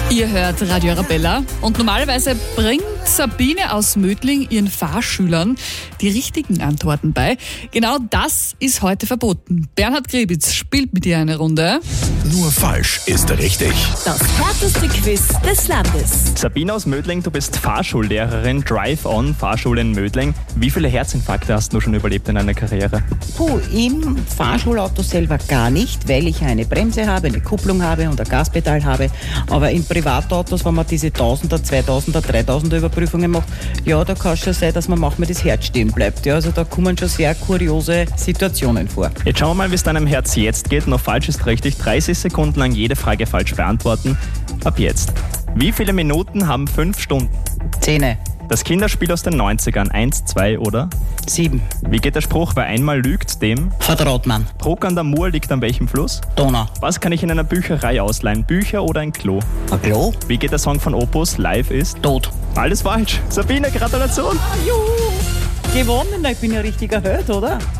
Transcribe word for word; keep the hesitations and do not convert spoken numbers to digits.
Ihr hört Radio Arabella und normalerweise bringt Sabine aus Mödling ihren Fahrschülern die richtigen Antworten bei. Genau das ist heute verboten. Bernhard Grebitz spielt mit ihr eine Runde. Nur falsch ist richtig. Das härteste Quiz des Landes. Sabine aus Mödling, du bist Fahrschullehrerin, Drive-On, Fahrschule in Mödling. Wie viele Herzinfarkte hast du schon überlebt in deiner Karriere? Puh, im Fahrschulauto selber gar nicht, weil ich eine Bremse habe, eine Kupplung habe und ein Gaspedal habe. Aber in Privatautos, wenn man diese Tausender, Zweitausender, Dreitausender Überprüfungen macht, ja, da kann es schon sein, dass man manchmal das Herz stehen bleibt. Ja, also da kommen schon sehr kuriose Situationen vor. Jetzt schauen wir mal, wie es deinem Herz jetzt geht. Noch falsch ist richtig. dreißig Sekunden lang jede Frage falsch beantworten. Ab jetzt. Wie viele Minuten haben fünf Stunden? Zähne. Das Kinderspiel aus den neunzigern. Eins, zwei oder? Sieben. Wie geht der Spruch, wer einmal lügt, dem? Vertraut man. Bruck an der Mur liegt an welchem Fluss? Donau. Was kann ich in einer Bücherei ausleihen? Bücher oder ein Klo? Ein Klo? Wie geht der Song von Opus? Live ist? Tot. Alles falsch. Sabine, Gratulation. Juhu. Gewonnen, ich bin ja richtiger Held, oder?